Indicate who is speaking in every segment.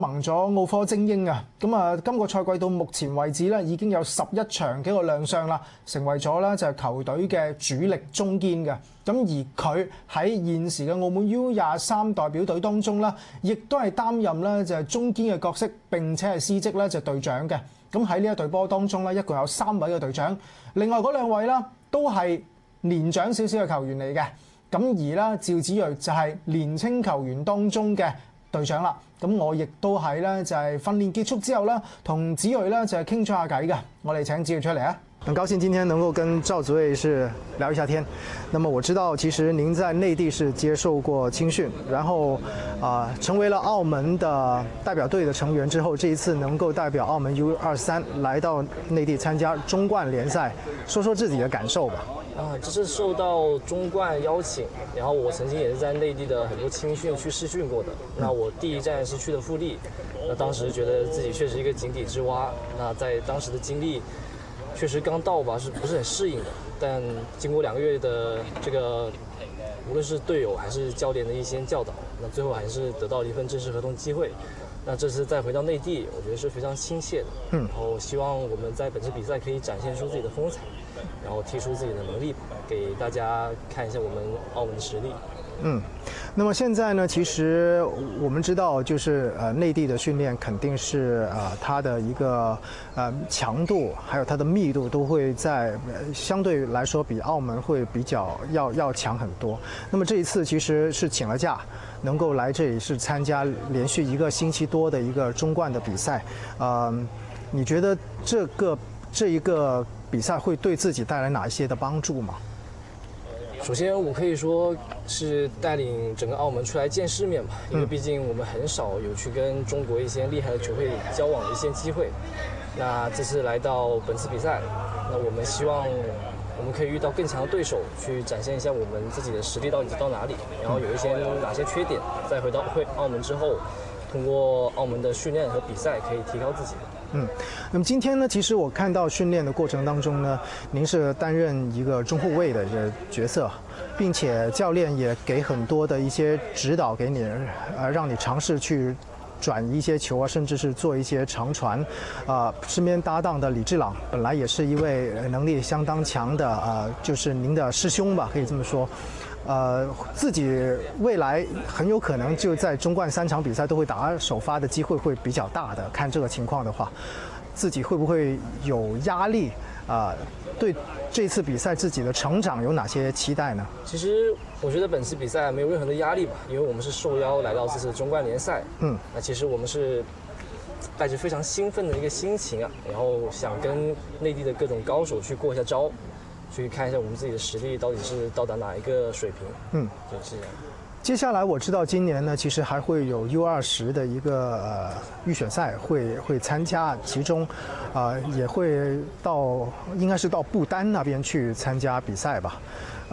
Speaker 1: 盟咗奧科精英啊，咁啊，今個賽季到目前為止咧，已經有11場嘅一個亮相啦，成為咗咧就係球隊嘅主力中堅嘅。咁而佢喺現時嘅澳門 U23代表隊當中咧，亦都係擔任咧就係中堅嘅角色，並且係司職咧就係隊長嘅。咁喺呢一隊波當中咧，一共有3位嘅隊長，另外嗰2位啦都係年長少少嘅球員嚟嘅。咁而啦，趙子睿就係年青球員當中嘅隊長啦，咁我亦都喺咧就係訓練結束之後啦，同子睿咧就係傾咗下偈嘅。我哋請子睿出嚟啊！很高興今天能夠跟趙子睿是聊一下天。那麼我知道其實您在內地是接受過青訓，然後成為了澳門的代表隊的成員之後，這一次能夠代表澳門 U23來到內地參加中冠聯賽，說說自己的感受吧。
Speaker 2: 這是受到中冠邀請，然後我曾經也是在內地的很多青訓去試訓過的。那我第一站是去的富力，那當時覺得自己確實一個井底之蛙。那在當時的經歷，確實剛到吧，是不是很適應的？但經過2個月的這個，無論是隊友還是教練的一些教導，那最後還是得到了一份正式合同機會。那這次再回到內地，我覺得是非常親切的。然後希望我們在本次比賽可以展現出自己的風采，然後踢出自己的能力，給大家看一下我們澳門的實力。
Speaker 1: 那麼現在呢，其實我們知道，就是內地的訓練肯定是它的一個強度，還有它的密度都會在相對來說比澳門會比較要強很多。那麼這一次其實是請了假，能夠來這裡是參加連續1個星期多的一個中冠的比賽。你覺得這一個比賽會對自己帶來哪一些的幫助嗎？
Speaker 2: 首先，我可以說是帶領整個澳門出來見世面吧，因為畢竟我們很少有去跟中國一些厲害的球會交往的一些機會。那這次來到本次比賽，那我們希望我們可以遇到更強的對手，去展現一下我們自己的實力到底到哪裡，然後有一些哪些缺點，再回澳門之後，通過澳門的訓練和比賽可以提高自己。
Speaker 1: 那麼今天呢，其實我看到訓練的過程當中呢，您是擔任一個中後衛的一個角色，並且教練也給很多的一些指導給你，讓你嘗試去轉一些球啊，甚至是做一些長傳。身邊搭檔的李智朗本來也是一位能力相當強的就是您的師兄吧，可以這麼說。自己未來很有可能就在中冠3場比賽都會打首發的機會會比較大的。看這個情況的話，自己會不會有壓力？對這次比賽自己的成長有哪些期待呢？
Speaker 2: 其實我覺得本次比賽沒有任何的壓力吧，因為我們是受邀來到這次中冠聯賽。那其實我們是帶着非常興奮的一個心情啊，然後想跟內地的各種高手去過一下招。去看一下我們自己的實力到底是到達哪一個水平。就是這樣。
Speaker 1: 接下來我知道今年呢，其實還會有 U20的一個預選賽會參加，其中也會應該是到不丹那邊去參加比賽吧。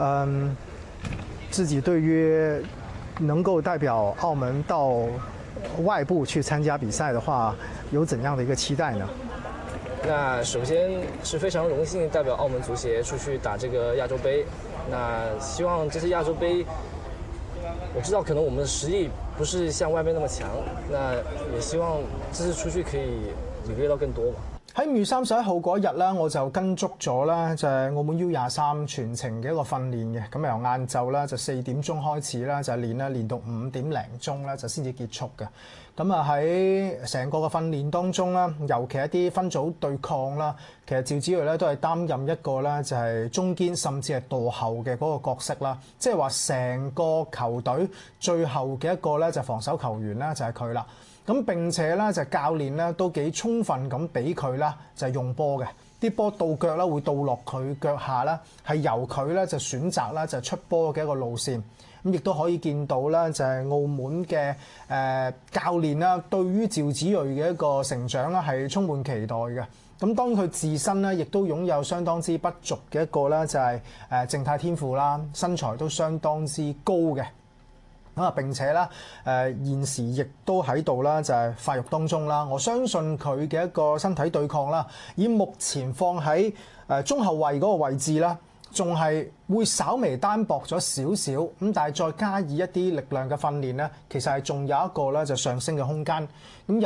Speaker 1: 自己對於能夠代表澳門到外部去參加比賽的話，有怎樣的一個期待呢？
Speaker 2: 那首先是非常榮幸代表澳門足協出去打這個亞洲盃。那希望這次亞洲盃，我知道可能我們的實力不是像外面那麼強，那也希望這次出去可以領略到更多吧。
Speaker 1: 喺5月31號嗰日咧，我就跟足咗咧就係澳門 U23全程嘅一個訓練嘅。咁由晏晝咧就4點鐘開始啦，就練到5點零鐘咧就先至結束嘅。咁啊喺成個嘅訓練當中啦，尤其一啲分組對抗啦，其實趙子睿咧都係擔任一個咧就係中堅甚至係墮後嘅嗰個角色啦。即係話成個球隊最後嘅一個咧就防守球員咧就係佢啦。咁並且咧就教練咧都幾充分咁俾佢啦，就係用波嘅啲波到腳啦，會到落佢腳下啦，係由佢咧就選擇啦就出波嘅一個路線。咁亦都可以見到啦，就係澳門嘅教練啦，對於趙子睿嘅一個成長啦係充滿期待嘅。咁當佢自身咧亦都擁有相當之不俗嘅一個咧就係靜態天賦啦，身材都相當之高嘅。並且咧現時亦都喺度啦，就係發育當中啦。我相信佢嘅一個身體對抗啦，以目前放喺中後衛嗰個位置啦， 仲係會稍微單薄咗少少，咁但係再加以一啲力量嘅訓練咧，其實係仲有一個咧就上升嘅空間。咁